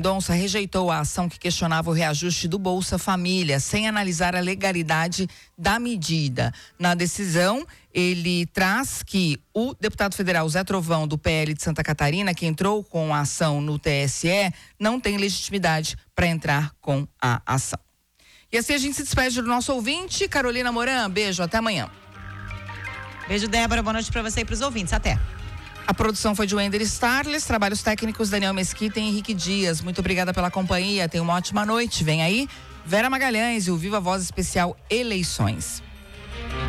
Mendonça rejeitou a ação que questionava o reajuste do Bolsa Família, sem analisar a legalidade da medida. Na decisão, ele traz que o deputado federal Zé Trovão, do PL de Santa Catarina, que entrou com a ação no TSE, não tem legitimidade para entrar com a ação. E assim a gente se despede do nosso ouvinte. Carolina Moran, beijo, até amanhã. Beijo, Débora, boa noite para você e para os ouvintes, até. A produção foi de Wender Starles, trabalhos técnicos Daniel Mesquita e Henrique Dias. Muito obrigada pela companhia, tenha uma ótima noite. Vem aí Vera Magalhães e o Viva Voz Especial Eleições.